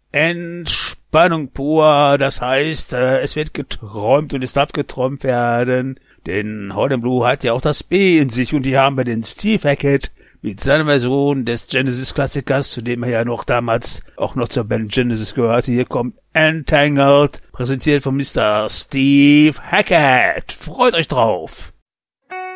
Entspannung pur, das heißt, es wird geträumt und es darf geträumt werden, denn Howard Blue hat ja auch das B in sich und die haben wir den Steve Hackett mit seiner Version des Genesis-Klassikers, zu dem er ja noch damals auch noch zur Band Genesis gehörte. Hier kommt Entangled, präsentiert von Mr. Steve Hackett. Freut euch drauf!